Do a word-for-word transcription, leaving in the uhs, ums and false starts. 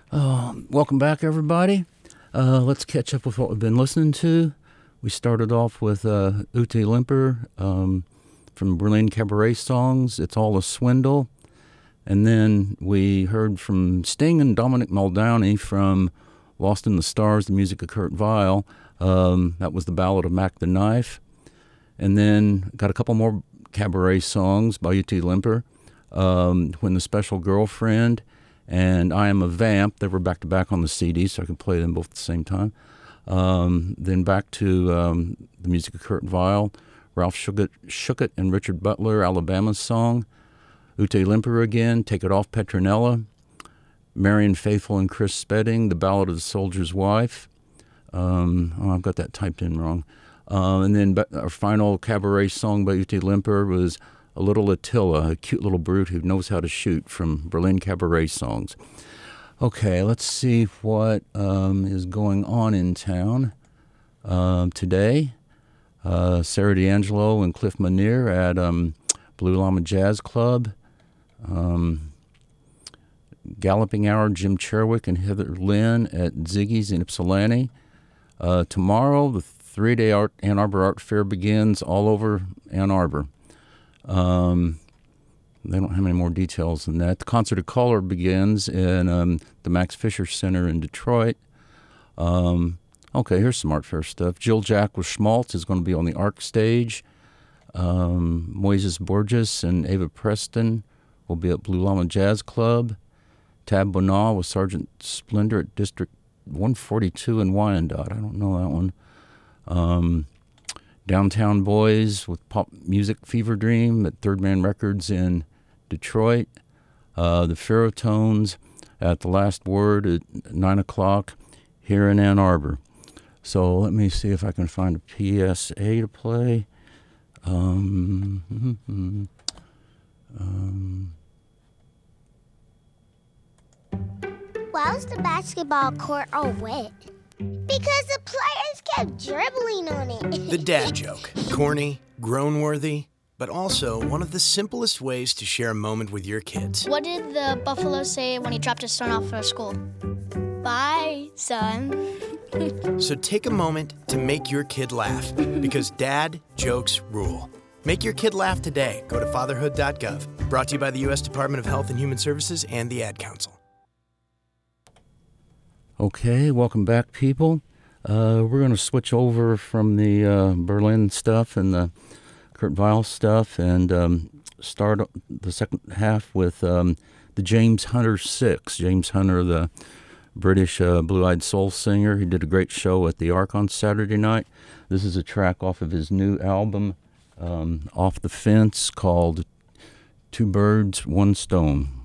Um, welcome back, everybody. Uh, let's catch up with what we've been listening to. We started off with uh, Ute Limper um, from Berlin Cabaret Songs, It's All a Swindle. And then we heard from Sting and Dominic Muldowney from Lost in the Stars, the music of Kurt Weill. Um, that was the Ballad of Mac the Knife. And then got a couple more cabaret songs by Ute Limper. Um, When the Special Girlfriend and I Am a Vamp. They were back-to-back on the C D, so I could play them both at the same time. Um, then back to um, the music of Kurt Weill, Ralph Shukett, Shukett and Richard Butler, Alabama's Song. Ute Limper again, Take It Off Petronella. Marian Faithfull and Chris Spedding, The Ballad of the Soldier's Wife. Um, oh, I've got that typed in wrong. Uh, and then our final cabaret song by Ute Limper was A Little Attila, a cute little brute who knows how to shoot, from Berlin Cabaret Songs. Okay, let's see what um, is going on in town um, today. Uh, Sarah D'Angelo and Cliff Manier at um, Blue Llama Jazz Club. Um, Galloping Hour, Jim Cherwick and Heather Lynn at Ziggy's in Ypsilanti. Uh, tomorrow, the three-day Art, Ann Arbor Art Fair begins all over Ann Arbor. Um, they don't have any more details than that. The Concert of Color begins in um, the Max Fisher Center in Detroit. Um, okay, here's some art fair stuff. Jill Jack with Schmaltz is going to be on the Arc stage. Um, Moises Borges and Ava Preston will be at Blue Llama Jazz Club. Tab Bonal with Sergeant Splendor at District one forty-two in Wyandotte. I don't know that one. Um, Downtown Boys with Pop Music Fever Dream at Third Man Records in Detroit. Uh, the Ferrotones at The Last Word at nine o'clock here in Ann Arbor. So let me see if I can find a P S A to play. Um, mm-hmm, um, Why was the basketball court all wet? Because the players kept dribbling on it. The dad joke. Corny, groan-worthy, but also one of the simplest ways to share a moment with your kids. What did the buffalo say when he dropped his son off for school? Bye, son. So take a moment to make your kid laugh, because dad jokes rule. Make your kid laugh today. Go to fatherhood dot gov. Brought to you by the U S Department of Health and Human Services and the Ad Council. Okay, welcome back, people. Uh, we're going to switch over from the uh, Berlin stuff and the Kurt Weill stuff and um, start the second half with um, the James Hunter Six. James Hunter, the British uh, blue-eyed soul singer. He did a great show at the Ark on Saturday night. This is a track off of his new album, um, Off the Fence, called Two Birds, One Stone.